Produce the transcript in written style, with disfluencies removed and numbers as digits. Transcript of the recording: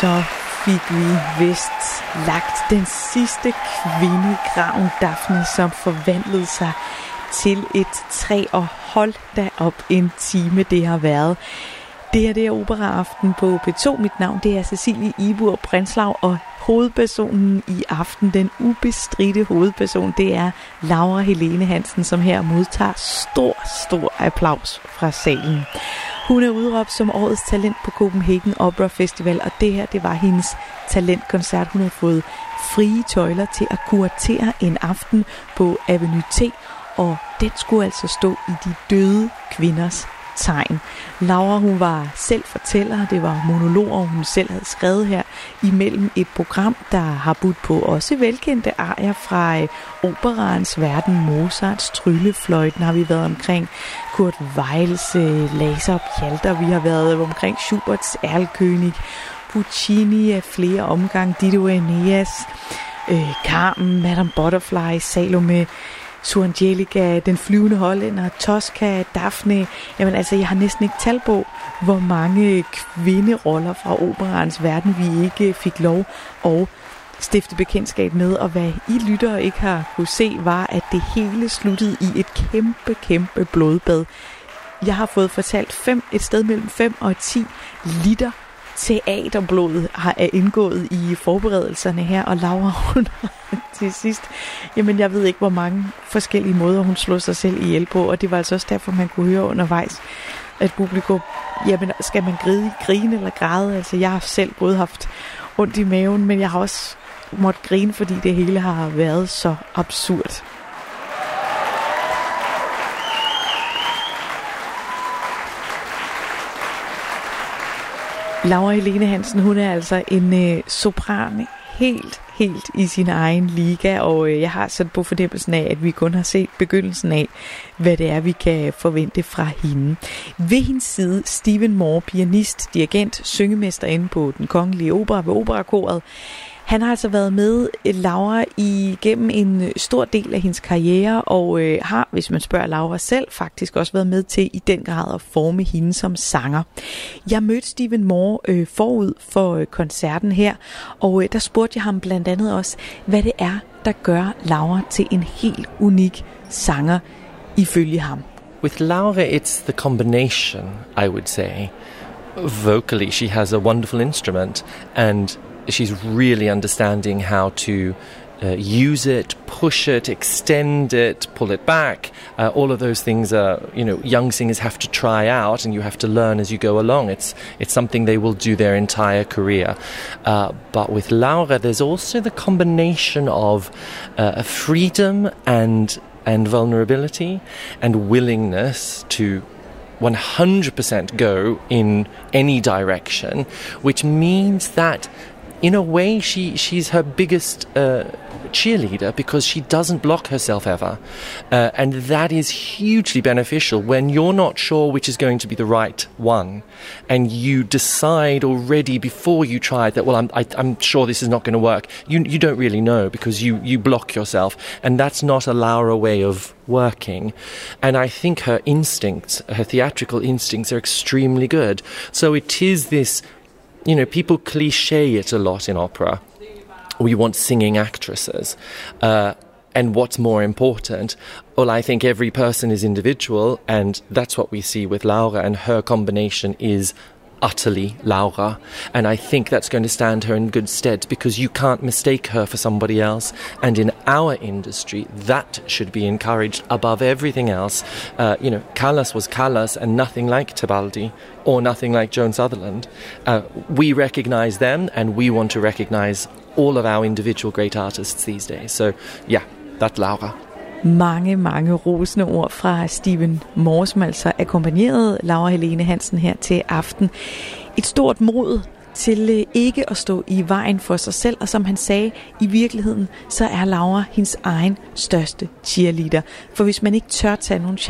så fik vi vist lagt den sidste kvinde i graven, Daphne, som forvandlede sig til et træ, og hold da op en time det har været. Det her det er Operaaften på P2. Mit navn det er Cecilie Ibur Prinslav, og hovedpersonen i aften, den ubestridte hovedperson, det er Laura Helene Hansen, som her modtager stor applaus fra salen. Hun er udråbt som årets talent på Copenhagen Opera Festival, og det her det var hendes talentkoncert. Hun havde fået frie tøjler til at kuratere en aften på Avenue T, og den skulle altså stå i de døde kvinders tegn. Laura, hun var selv fortæller, det var monologer, hun selv havde skrevet her imellem et program, der har budt på også velkendte arier fra operaens verden. Mozarts Tryllefløjten har vi været omkring, Kurt Weils Laser og Pjalter, vi har været omkring Schuberts Erlkönig, Puccini af flere omgange, Dido Aeneas, Carmen, Madame Butterfly, Salome, Su Angelica, Den flyvende hollænder, Tosca, Daphne. Jamen altså, jeg har næsten ikke tal på, hvor mange kvinderoller fra operaens verden, vi ikke fik lov at stifte bekendtskab med. Og hvad I lyttere ikke har kunne se, var, at det hele sluttede i et kæmpe blodbad. Jeg har fået fortalt et sted mellem 5 og 10 liter teaterblod er indgået i forberedelserne her, og Laura, hun til sidst, jamen jeg ved ikke, hvor mange forskellige måder, hun slog sig selv ihjel på, og det var altså også derfor, man kunne høre undervejs, at publikum, jamen skal man grine eller græde? Altså jeg har selv både haft ondt i maven, men jeg har også måttet grine, fordi det hele har været så absurd. Laura Helene Hansen, hun er altså en sopran helt i sin egen liga, og jeg har sådan på fornemmelsen af, at vi kun har set begyndelsen af, hvad det er, vi kan forvente fra hende. Ved hendes side, Stephen Moore, pianist, dirigent, syngemester inde på Den Kongelige Opera ved Operakoret. Han har altså været med Laura igennem en stor del af hendes karriere, og har, hvis man spørger Laura selv, faktisk også været med til i den grad at forme hende som sanger. Jeg mødte Stephen Moore forud for koncerten her, og der spurgte jeg ham blandt andet også, hvad det er, der gør Laura til en helt unik sanger ifølge ham. With Laura, it's the combination, I would say. Vocally, she has a wonderful instrument, and she's really understanding how to use it, push it, extend it, pull it back. All of those things are, young singers have to try out, and you have to learn as you go along. It's something they will do their entire career. But with Laura, there's also the combination of freedom and vulnerability and willingness to 100% go in any direction, which means that in a way, she's her biggest cheerleader, because she doesn't block herself ever. And that is hugely beneficial when you're not sure which is going to be the right one. And you decide already before you try that, well, I'm sure this is not going to work. You don't really know, because you block yourself. And that's not a Laura way of working. And I think her instincts, her theatrical instincts, are extremely good. So it is this, people cliché it a lot in opera. We want singing actresses. And what's more important? Well, I think every person is individual, and that's what we see with Laura, and her combination is utterly Laura. And I think that's going to stand her in good stead, because you can't mistake her for somebody else. And in our industry, that should be encouraged above everything else. Callas was Callas and nothing like Tebaldi or nothing like Joan Sutherland. We recognize them, and we want to recognize all of our individual great artists these days. So, yeah, that's Laura. Mange rosende ord fra Stephen Moore, som altså akkompagnerede Laura Helene Hansen her til aften. Et stort mod til ikke at stå i vejen for sig selv, og som han sagde, i virkeligheden, så er Laura hendes egen største cheerleader. For hvis man ikke tør tage nogle